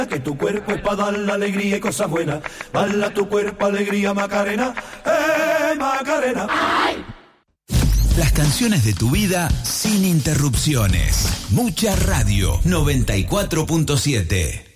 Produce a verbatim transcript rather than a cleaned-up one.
Que tu cuerpo es para dar la alegría y cosas buenas. Bala tu cuerpo, alegría, Macarena. ¡Eh, Macarena! ¡Ay! Las canciones de tu vida sin interrupciones. Mucha radio. noventa y cuatro punto siete.